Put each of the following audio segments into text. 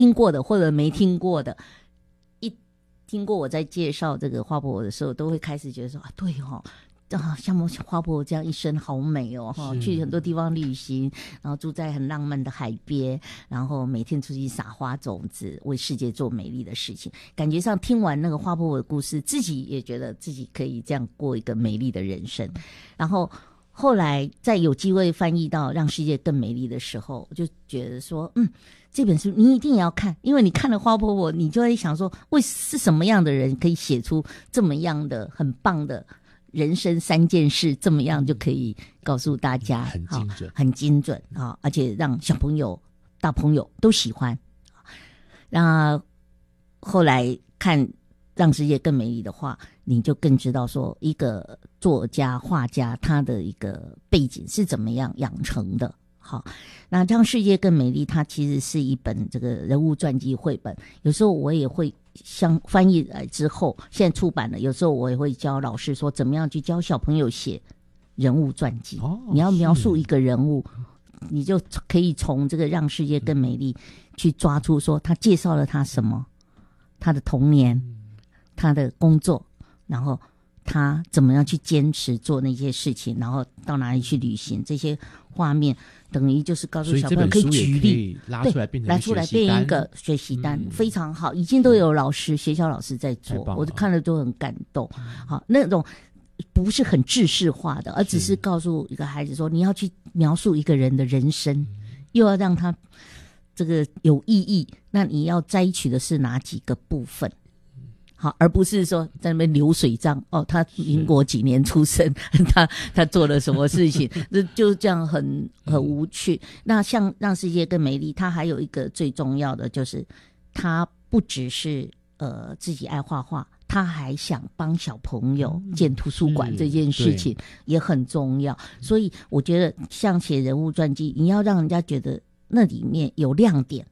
听过的或者没听过的，一听过我在介绍这个花婆婆的时候，都会开始觉得说啊，对哦。像花婆婆这样一生好美哦，去很多地方旅行，然后住在很浪漫的海边，然后每天出去撒花种子，为世界做美丽的事情。感觉上听完那个花婆婆的故事，自己也觉得自己可以这样过一个美丽的人生。然后后来在有机会翻译到《让世界更美丽》的时候，我就觉得说，这本书你一定也要看，因为你看了花婆婆，你就会想说，是什么样的人可以写出这么样的很棒的人生3件事，这么样就可以告诉大家， 很精准， 很精准啊，而且让小朋友、大朋友都喜欢。那后来看《让世界更美丽》的话，你就更知道说，一个作家、画家他的一个背景是怎么样养成的。好，那《让世界更美丽》它其实是一本这个人物传记绘本，有时候我也会翻译来之后，现在出版了，有时候我也会教老师说怎么样去教小朋友写人物传记。你要描述一个人物，你就可以从这个《让世界更美丽》去抓出说他介绍了他什么，他的童年，他的工作，然后他怎么样去坚持做那些事情，然后到哪里去旅行，这些画面等于就是告诉小朋友可以举例， 拉出来变成一个学习单，非常好，已经都有学校老师在做，我看了都很感动。好，那种不是很制式化的，而只是告诉一个孩子说，你要去描述一个人的人生，又要让他这个有意义，那你要摘取的是哪几个部分？好，而不是说在那边流水账他民国几年出生，他做了什么事情，就这样很无趣。那像让世界更美丽，它还有一个最重要的就是，他不只是自己爱画画，他还想帮小朋友建图书馆，这件事情也很重要。所以我觉得像写人物传记，你要让人家觉得那里面有亮点，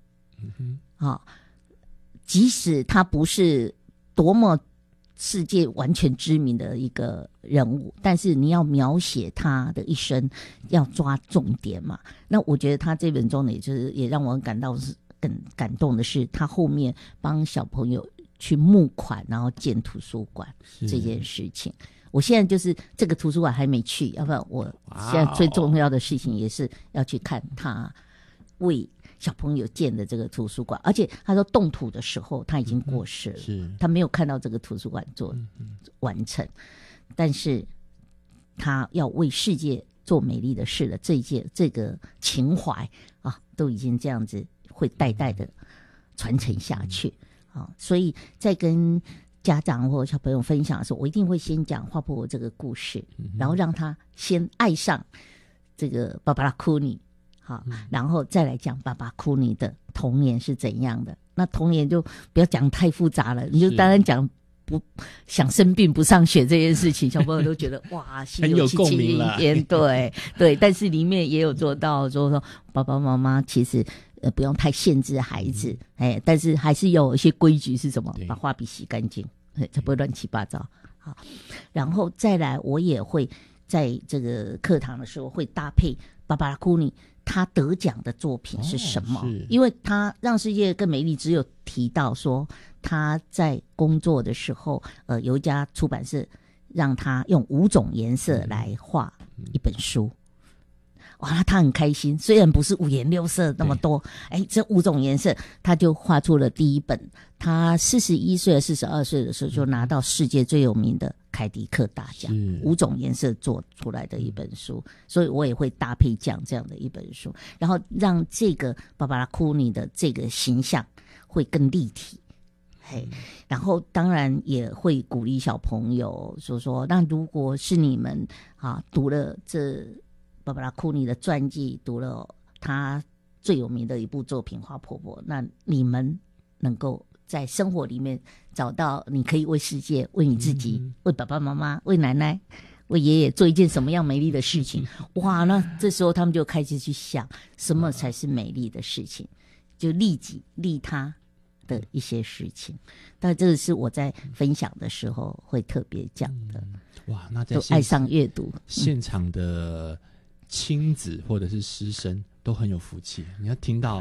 即使他不是多么世界完全知名的一个人物，但是你要描写他的一生，要抓重点嘛。那我觉得他这本中呢，也让我很更感动的是，他后面帮小朋友去募款，然后建图书馆这件事情。我现在就是这个图书馆还没去，要不然我现在最重要的事情也是要去看他为小朋友建的这个图书馆。而且他说动土的时候他已经过世了，他没有看到这个图书馆做完成，但是他要为世界做美丽的事的这个情怀都已经这样子会代代的传承下去所以在跟家长或小朋友分享的时候，我一定会先讲花婆婆这个故事，然后让他先爱上这个芭芭拉库尼，然后再来讲芭芭库尼的童年是怎样的。那童年就不要讲太复杂了，你就单单讲不想生病不上学这件事情，小朋友都觉得哇， 很有共鸣了。 对，但是里面也有做到说爸爸妈妈其实不用太限制孩子，但是还是有一些规矩是什么？把画笔洗干净，才不会乱七八糟。好，然后再来，我也会在这个课堂的时候会搭配芭芭拉库尼他得奖的作品是什么？因为他让世界更美丽只有提到说他在工作的时候，有一家出版社让他用5种颜色来画一本书。哇，他很开心，虽然不是5颜6色那么多，这5种颜色他就画出了第一本。他41岁、42岁的时候就拿到世界最有名的凯迪克大奖，5种颜色做出来的一本书，所以我也会搭配这样的一本书，然后让这个芭芭拉库尼的这个形象会更立体。然后当然也会鼓励小朋友说，那如果是你们读了这芭芭拉库尼的传记，读了他最有名的一部作品《花婆婆》，那你们能够在生活里面找到你可以为世界、为你自己、为爸爸妈妈、为奶奶、为爷爷做一件什么样美丽的事情。哇，那这时候他们就开始去想什么才是美丽的事情，就利己利他的一些事情。但这个是我在分享的时候会特别讲的。 哇，那在都爱上阅读， 现场的亲子或者是师生都很有福气。你要听到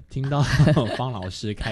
听到方老师开